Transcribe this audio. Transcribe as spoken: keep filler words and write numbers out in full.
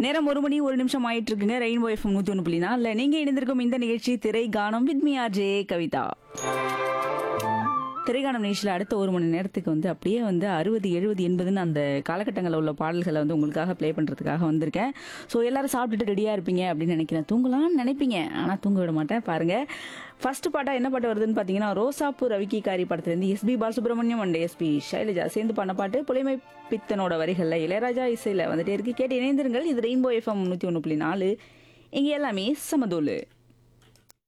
நேரம் ஒரு மணி ஒரு நிமிஷம் ஆயிட்டு இருக்குங்க. ரெயின்போ எஃப்எம் நூத்தி ஒன்று புள்ளி நாலுல நீங்க இணைந்திருக்கும் இந்த நிகழ்ச்சி திரை கானம் வித் மீ ஆர்ஜே கவிதா. திரைக்கானம் நிகழ்ச்சியில் அடுத்த ஒரு மணி நேரத்துக்கு வந்து அப்படியே வந்து அறுபது எழுபது எண்பதுன்னு அந்த காலகட்டங்களில் உள்ள பாடல்களை வந்து உங்களுக்காக ப்ளே பண்ணுறதுக்காக வந்திருக்கேன். ஸோ எல்லாரும் சாப்பிட்டுட்டு ரெடியாக இருப்பீங்க அப்படின்னு நினைக்கிறேன். தூங்கலாம்னு நினைப்பீங்க, ஆனால் தூங்க விட மாட்டேன். பாருங்கள், ஃபர்ஸ்ட் பாட்டாக என்ன பாட்டு வருதுன்னு பார்த்தீங்கன்னா, ரோசாப்பூ ரவிக்கிகாரி படத்துலேருந்து SP Balasubramaniam and SP Shailaja சேர்ந்து பண்ண பாட்டு. புலைமை பித்தனோட வரிகளில் இளையராஜா இசையில் வந்துட்டே இருக்கு. கேட்டு இணைந்திருங்கள். இது ரெயின்போ எஃப்எம் நூற்றி ஒன்று புள்ளி நாலு. இங்கே எல்லாமே சமதூளு.